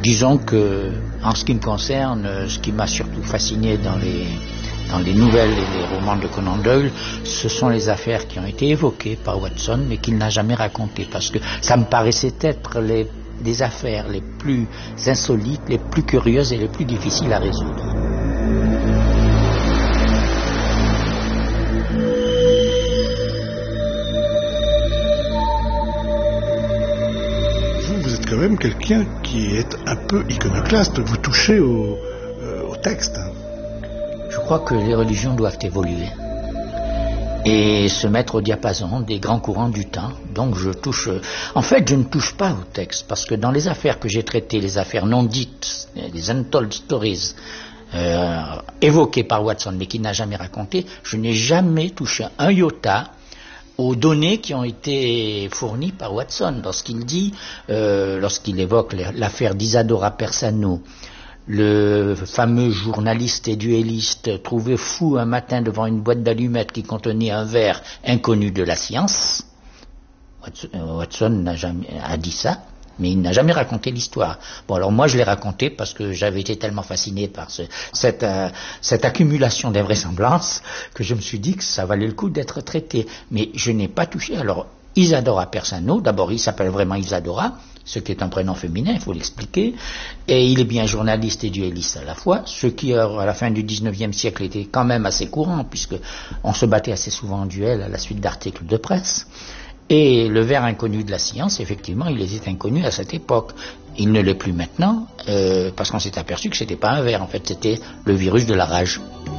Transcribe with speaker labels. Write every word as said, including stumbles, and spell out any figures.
Speaker 1: disons que, en ce qui me concerne, ce qui m'a surtout fasciné dans les, dans les nouvelles et les romans de Conan Doyle, ce sont les affaires qui ont été évoquées par Watson, mais qu'il n'a jamais racontées, parce que ça me paraissait être les, les affaires les plus insolites, les plus curieuses et les plus difficiles à résoudre.
Speaker 2: Quand même quelqu'un qui est un peu iconoclaste, vous touchez au, euh, au texte.
Speaker 1: Je crois que les religions doivent évoluer et se mettre au diapason des grands courants du temps. Donc je touche... En fait, je ne touche pas au texte, parce que dans les affaires que j'ai traitées, les affaires non dites, les untold stories, euh, évoquées par Watson, mais qu'il n'a jamais racontées, je n'ai jamais touché un iota aux données qui ont été fournies par Watson, lorsqu'il dit, euh, lorsqu'il évoque l'affaire d'Isadora Persano, le fameux journaliste et duelliste trouvé fou un matin devant une boîte d'allumettes qui contenait un verre inconnu de la science. Watson, Watson n'a jamais a dit ça, mais il n'a jamais raconté l'histoire. Bon, alors moi je l'ai raconté parce que j'avais été tellement fasciné par ce, cette, euh, cette accumulation d'invraisemblances que je me suis dit que ça valait le coup d'être traité. Mais je n'ai pas touché. Alors, Isadora Persano, d'abord il s'appelle vraiment Isadora, ce qui est un prénom féminin, il faut l'expliquer, et il est bien journaliste et duelliste à la fois, ce qui à la fin du dix-neuvième siècle était quand même assez courant, puisque on se battait assez souvent en duel à la suite d'articles de presse. Et le ver inconnu de la science, effectivement, il était inconnu à cette époque. Il ne l'est plus maintenant, euh, parce qu'on s'est aperçu que c'était pas un ver, en fait, c'était le virus de la rage.